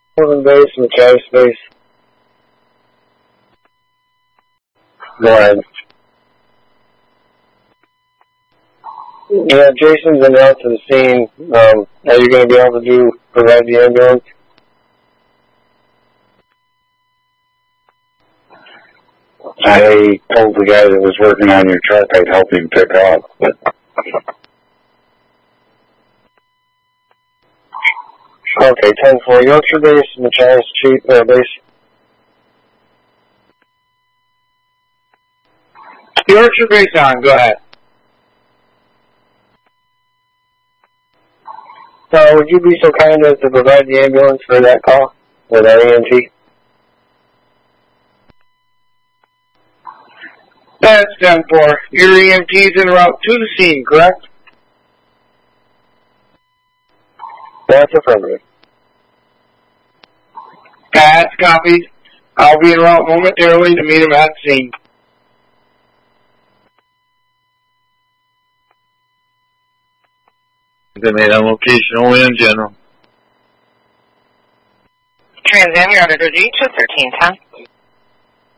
Portland base, Machias base. Go ahead. Yeah, Jason's been out to the scene. Are you going to be able to provide the ambulance? I told the guy that was working on your truck I'd help him pick up, but... Okay, 10-4. Yorkshire base, Machias base. Yorkshire base on, go ahead. Would you be so kind as to provide the ambulance for that call with our EMT? That's 10-4. Your EMT's en route to the scene, correct? That's affirmative. That's copied. I'll be en route momentarily to meet him at the scene. Made on location only in general. Trans Am, you're under 21310.